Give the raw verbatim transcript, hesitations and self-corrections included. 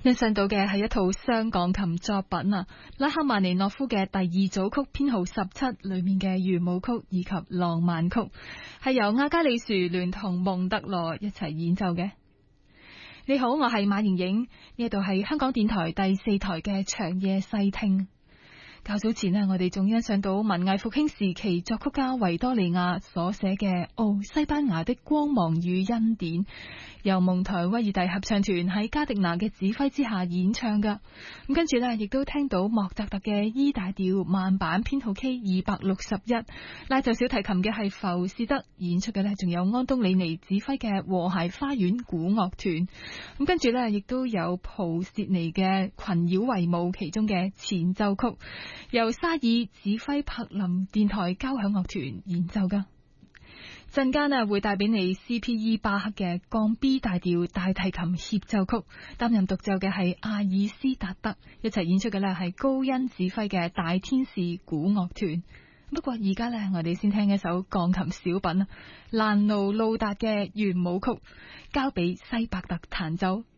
欣賞到嘅係一套雙鋼琴作品啊，拉赫曼尼諾夫嘅第二組曲編號十七裏面嘅圓舞曲以及浪漫曲，係由阿加里殊聯同蒙特羅一齊演奏嘅。你好，我係馬瑩瑩，呢度係香港電台第四台嘅長夜細聽。較早前呢，我哋仲欣賞到文藝復興時期作曲家維多利亞所寫嘅《哦，西班牙的光芒與恩典》，由蒙台威爾第合唱團喺加迪拿嘅指揮之下演唱噶。咁跟住呢，亦都聽到莫扎特嘅 E 大調慢板編號 K 二百六十一，拉奏小提琴嘅係浮士德，演出嘅呢仲有安東尼尼指揮嘅和諧花園古樂團。咁跟住呢，亦都有普契尼嘅群妖維舞其中嘅前奏曲，由沙爾指揮柏林電台交響樂團演奏噶。陣間啊會帶俾你 C P E 巴克嘅降 B 大調大提琴協奏曲，擔任獨奏嘅係阿爾斯達德，一齊演出嘅呢係高恩指揮嘅大天使古樂團。不過而家呢，我哋先聽一首鋼琴小品啊，蘭奴路達嘅圓舞曲，交俾西伯特彈奏。